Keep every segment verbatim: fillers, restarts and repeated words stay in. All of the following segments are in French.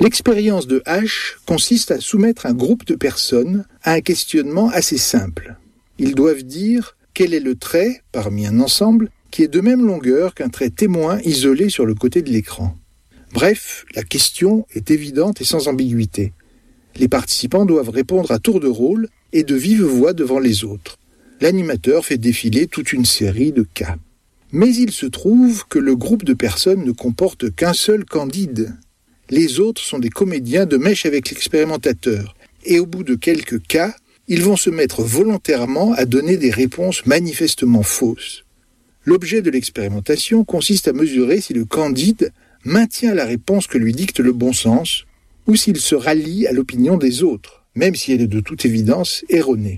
L'expérience de H consiste à soumettre un groupe de personnes à un questionnement assez simple. Ils doivent dire quel est le trait, parmi un ensemble, qui est de même longueur qu'un trait témoin isolé sur le côté de l'écran. Bref, la question est évidente et sans ambiguïté. Les participants doivent répondre à tour de rôle et de vive voix devant les autres. L'animateur fait défiler toute une série de cas. Mais il se trouve que le groupe de personnes ne comporte qu'un seul candide. Les autres sont des comédiens de mèche avec l'expérimentateur. Et au bout de quelques cas, ils vont se mettre volontairement à donner des réponses manifestement fausses. L'objet de l'expérimentation consiste à mesurer si le candide maintient la réponse que lui dicte le bon sens, ou s'il se rallie à l'opinion des autres, même si elle est de toute évidence erronée.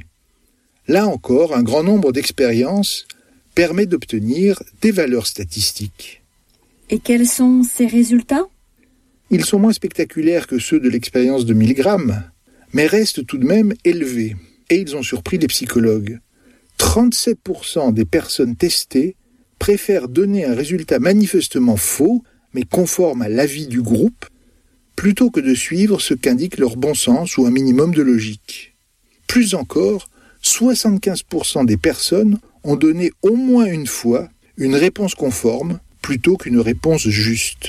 Là encore, un grand nombre d'expériences permet d'obtenir des valeurs statistiques. Et quels sont ces résultats ? Ils sont moins spectaculaires que ceux de l'expérience de Milgram, mais restent tout de même élevés, et ils ont surpris les psychologues. trente-sept pour cent des personnes testées préfèrent donner un résultat manifestement faux, mais conforme à l'avis du groupe, plutôt que de suivre ce qu'indique leur bon sens ou un minimum de logique. Plus encore, soixante-quinze pour cent des personnes ont donné au moins une fois une réponse conforme plutôt qu'une réponse juste.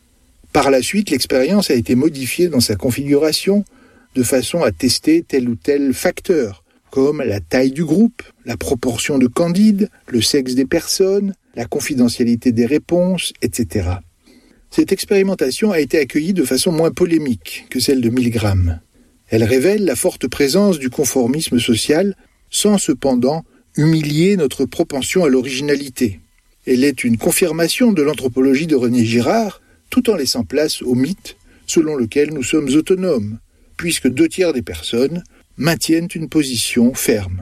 Par la suite, l'expérience a été modifiée dans sa configuration de façon à tester tel ou tel facteur, comme la taille du groupe, la proportion de candides, le sexe des personnes, la confidentialité des réponses, et cetera. Cette expérimentation a été accueillie de façon moins polémique que celle de Milgram. Elle révèle la forte présence du conformisme social, sans cependant humilier notre propension à l'originalité. Elle est une confirmation de l'anthropologie de René Girard, tout en laissant place au mythe selon lequel nous sommes autonomes, puisque deux tiers des personnes maintiennent une position ferme.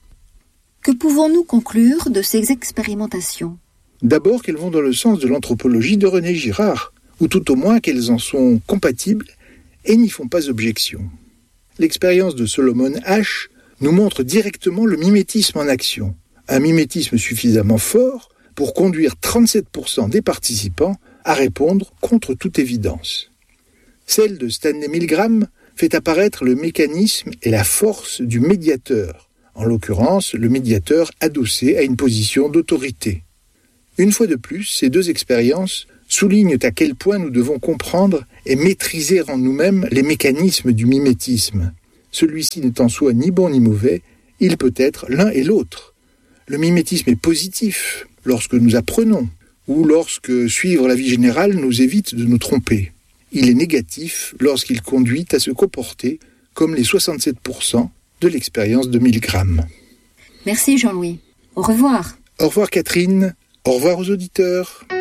Que pouvons-nous conclure de ces expérimentations ? D'abord qu'elles vont dans le sens de l'anthropologie de René Girard, ou tout au moins qu'elles en sont compatibles et n'y font pas objection. L'expérience de Solomon Asch nous montre directement le mimétisme en action, un mimétisme suffisamment fort pour conduire trente-sept pour cent des participants à répondre contre toute évidence. Celle de Stanley Milgram fait apparaître le mécanisme et la force du médiateur, en l'occurrence le médiateur adossé à une position d'autorité. Une fois de plus, ces deux expériences soulignent à quel point nous devons comprendre et maîtriser en nous-mêmes les mécanismes du mimétisme. Celui-ci n'étant soit ni bon ni mauvais, il peut être l'un et l'autre. Le mimétisme est positif lorsque nous apprenons, ou lorsque suivre la vie générale nous évite de nous tromper. Il est négatif lorsqu'il conduit à se comporter comme les soixante-sept pour cent de l'expérience de Milgram. Merci Jean-Louis. Au revoir. Au revoir Catherine. Au revoir aux auditeurs.